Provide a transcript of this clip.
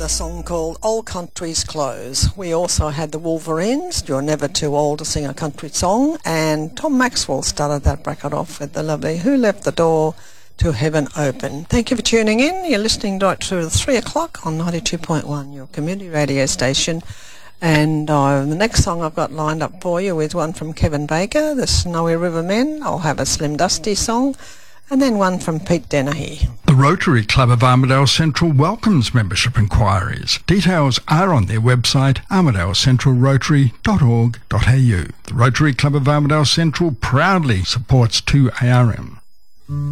a song called Old Country's Close. We also had the Wolverines, You're Never Too Old to Sing a Country Song, and Tom Maxwell started that bracket off with the lovely Who Left the Door to Heaven Open. Thank you for tuning in. You're listening right through 3 o'clock on 92.1, your community radio station. And the next song I've got lined up for you is one from Kevin Baker, the Snowy River Men. I'll have a Slim Dusty song, and then one from Pete Dennehy. The Rotary Club of Armidale Central welcomes membership inquiries. Details are on their website, armidalecentralrotary.org.au. The Rotary Club of Armidale Central proudly supports 2ARM.